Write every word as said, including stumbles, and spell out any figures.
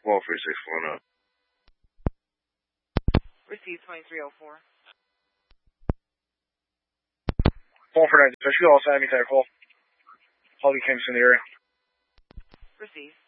Welfare six four zero. Receive twenty-three oh four. Welfare nine, dispatch, you all assigned me to call. Holly Kemp's in the area. Receive.